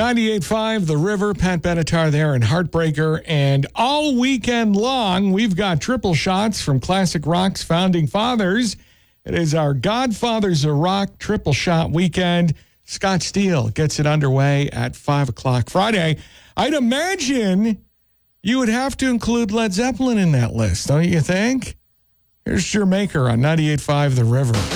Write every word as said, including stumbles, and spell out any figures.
ninety-eight point five The River, Pat Benatar there, and Heartbreaker. And all weekend long, we've got triple shots from classic rock's founding fathers. It is our Godfathers of Rock triple shot weekend. Scott Steele gets it underway at five o'clock Friday. I'd imagine you would have to include Led Zeppelin in that list, don't you think? Here's Jamaica on ninety-eight point five The River.